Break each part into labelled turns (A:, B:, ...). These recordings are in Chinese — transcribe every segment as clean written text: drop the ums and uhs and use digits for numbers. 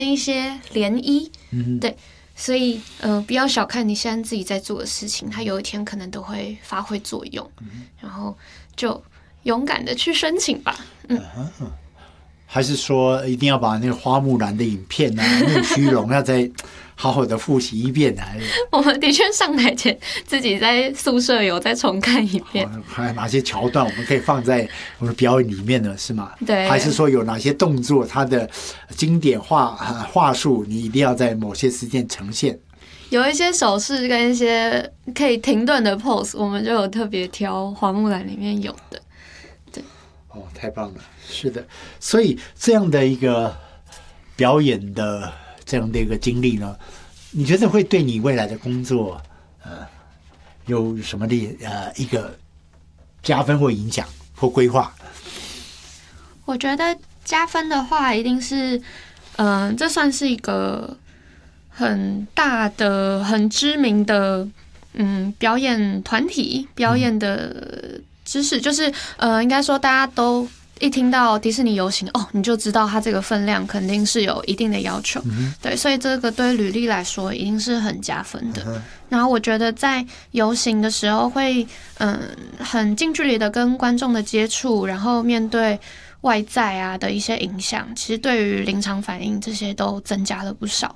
A: 一些涟漪，对，所以不要小看你现在自己在做的事情，它有一天可能都会发挥作用，然后就勇敢的去申请吧。
B: 还是说一定要把那个花木兰的影片啊、木须龙要再好好的复习一遍啊？
A: 我们的确上台前自己在宿舍有再重看一遍。
B: 还有哪些桥段我们可以放在我们表演里面呢？是吗？
A: 对。
B: 还是说有哪些动作它的经典话术，你一定要在某些时间呈现？
A: 有一些手势跟一些可以停顿的 pose， 我们就有特别挑花木兰里面有的。对。
B: 哦，太棒了！是的，所以这样的一个表演的这样的一个经历呢，你觉得会对你未来的工作有什么的一个加分或影响或规划？
A: 我觉得加分的话，一定是这算是一个很大的、很知名的表演团体表演的知识，就是应该说大家都一听到迪士尼游行你就知道它这个分量肯定是有一定的要求，对，所以这个对履历来说一定是很加分的。然后我觉得在游行的时候会很近距离的跟观众的接触，然后面对外在啊的一些影响，其实对于临场反应这些都增加了不少。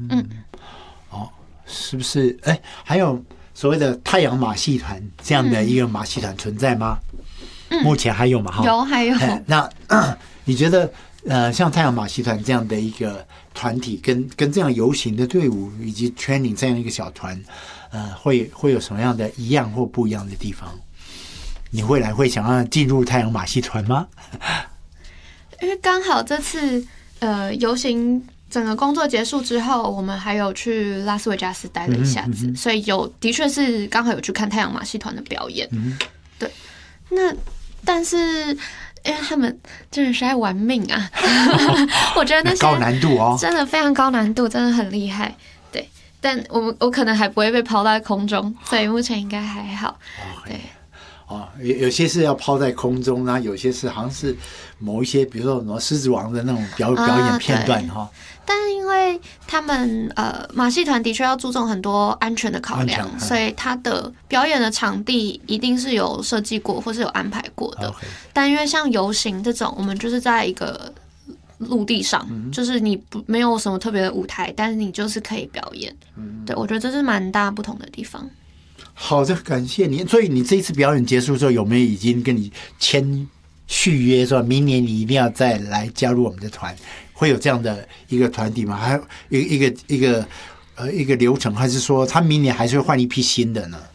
B: 是不是？还有所谓的太阳马戏团这样的一个马戏团存在吗？目前还有吗？
A: 还有。
B: 那你觉得像太阳马戏团这样的一个团体，跟这样游行的队伍以及 training 这样一个小团，会有什么样的一样或不一样的地方？你未来会想要进入太阳马戏团吗？
A: 因为刚好这次游行整个工作结束之后，我们还有去拉斯维加斯待了一下子，所以的确是刚好有去看太阳马戏团的表演。对，但是因为他们真的是在玩命啊，我觉得那些
B: 高难度真
A: 的非常高难度，真的很厉害。对，但我可能还不会被抛在空中，所以目前应该还好。对。
B: 有些是要抛在空中，然后有些是好像是某一些，比如说什么狮子王的那种表演片段
A: 但因为他们马戏团的确要注重很多安全的考量，所以他的表演的场地一定是有设计过或是有安排过的。但因为像游行这种，我们就是在一个陆地上，就是你没有什么特别的舞台，但是你就是可以表演。对，我觉得这是蛮大不同的地方。
B: 好的，感谢你。所以你这一次表演结束之后，有没有已经跟你续约，说明年你一定要再来加入我们的团？会有这样的一个团体吗？还有一个流程，还是说他明年还是会换一批新的呢？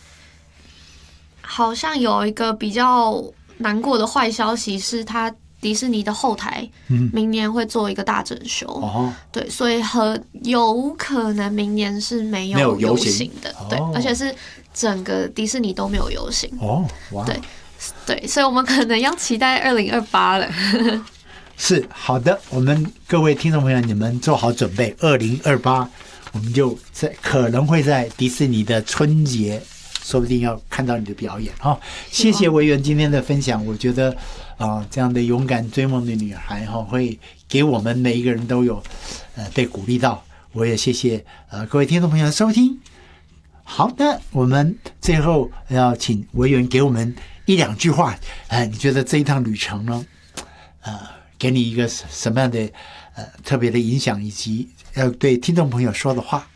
A: 好像有一个比较难过的坏消息是，迪士尼的后台明年会做一个大整修。对，所以有可能明年是没有游行的。对，而且是整个迪士尼都没有游行。对，所以我们可能要期待2028了。
B: 是，好的，我们各位听众朋友，你们做好准备，2028我们就可能会在迪士尼的春节，说不定要看到你的表演。谢谢维园今天的分享，我觉得这样的勇敢追梦的女孩会给我们每一个人都有被鼓励到。我也谢谢各位听众朋友的收听。好的，我们最后要请维园给我们一两句话，你觉得这一趟旅程呢，给你一个什么样的特别的影响，以及要对听众朋友说的话？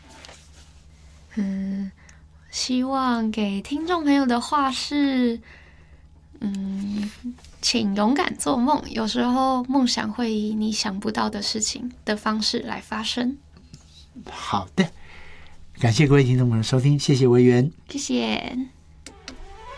A: 希望给听众朋友的话是，请勇敢做梦，有时候梦想会以你想不到的事情的方式来发生。
B: 好的，感谢各位听众朋友收听，谢谢维园，
A: 谢谢。